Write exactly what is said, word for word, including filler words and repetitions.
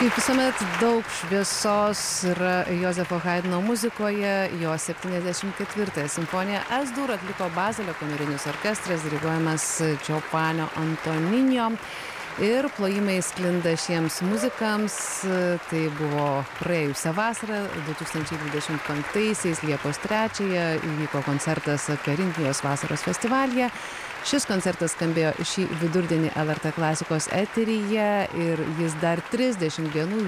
Kaip visuomet daug šviesos yra Jozefo Haidno muzikoje, jo septyniasdešimt ketvirtąją simfoniją Es-dur atliko Bazelio kamerinis orkestras, diriguojamas Giovanni Antonino. Ir plojimai sklinda šiems muzikams. Tai buvo praėjusią vasarą, du tūkstančiai dvidešimt penktaisiais, Liepos trečiąją, įvyko koncertas Karinkijos vasaros festivalyje. Šis koncertas skambėjo šį vidurdienį L R T klasikos eteryje ir jis dar trisdešimt dienų